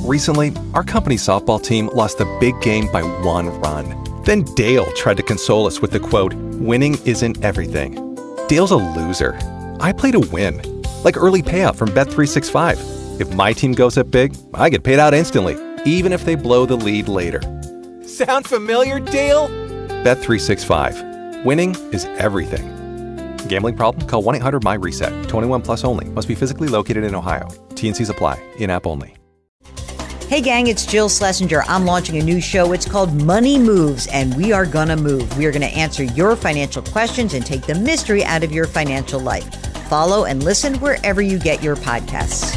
Recently, our company softball team lost a big game by 1 run. Then Dale tried to console us with the quote, "Winning isn't everything." Dale's a loser. I play to win. Like early payout from Bet365. If my team goes up big, I get paid out instantly, even if they blow the lead later. Sound familiar, Dale? Bet365. Winning is everything. Gambling problem? Call 1-800-MY-RESET. 21 plus only. Must be physically located in Ohio. T&Cs apply. In-app only. Hey gang, it's Jill Schlesinger. I'm launching a new show. It's called Money Moves, and we are gonna move. We are gonna answer your financial questions and take the mystery out of your financial life. Follow and listen wherever you get your podcasts.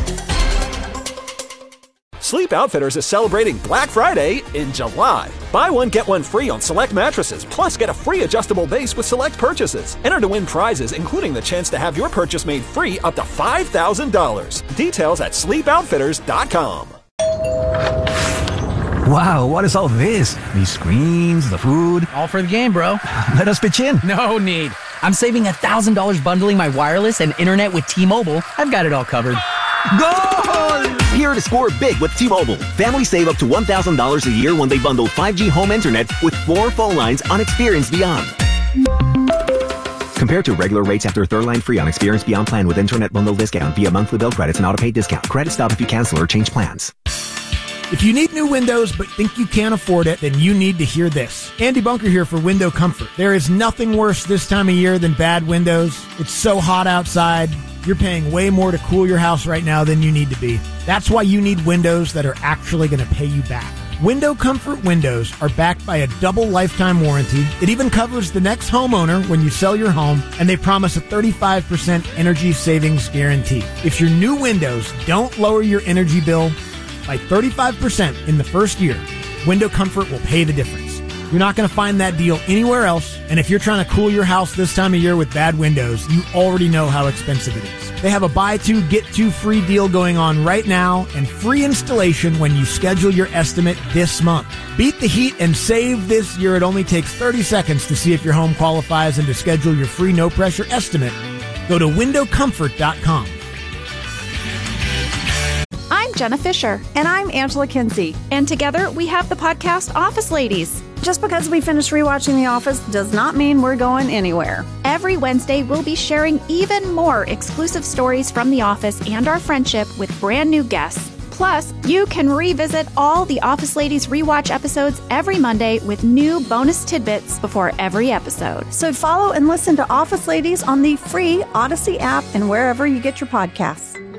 Sleep Outfitters is celebrating Black Friday in July. Buy one, get one free on select mattresses, plus get a free adjustable base with select purchases. Enter to win prizes, including the chance to have your purchase made free up to $5,000. Details at sleepoutfitters.com. Wow, what is all this? These screens, the food. All for the game, bro. Let us pitch in. No need. I'm saving $1,000 bundling my wireless and internet with T-Mobile. I've got it all covered. Goal! Here to score big with T-Mobile. Families save up to $1,000 a year when they bundle 5G home internet with 4 phone lines on Experience Beyond. Compared to regular rates after third line free on Experience Beyond plan with internet bundle discount via monthly bill credits and auto-pay discount. Credit stop if you cancel or change plans. If you need new windows but think you can't afford it, then you need to hear this. Andy Bunker here for Window Comfort. There is nothing worse this time of year than bad windows. It's so hot outside. You're paying way more to cool your house right now than you need to be. That's why you need windows that are actually going to pay you back. Window Comfort windows are backed by a double lifetime warranty. It even covers the next homeowner when you sell your home, and they promise a 35% energy savings guarantee. If your new windows don't lower your energy bill by 35% in the first year, Window Comfort will pay the difference. You're not going to find that deal anywhere else, and if you're trying to cool your house this time of year with bad windows, you already know how expensive it is. They have a buy two, get two free deal going on right now, and free installation when you schedule your estimate this month. Beat the heat and save this year. It only takes 30 seconds to see if your home qualifies and to schedule your free no-pressure estimate. Go to windowcomfort.com. I'm Jenna Fisher. And I'm Angela Kinsey. And together we have the podcast Office Ladies. Just because we finished rewatching The Office does not mean we're going anywhere. Every Wednesday, we'll be sharing even more exclusive stories from The Office and our friendship with brand new guests. Plus, you can revisit all the Office Ladies rewatch episodes every Monday with new bonus tidbits before every episode. So follow and listen to Office Ladies on the free Odyssey app and wherever you get your podcasts.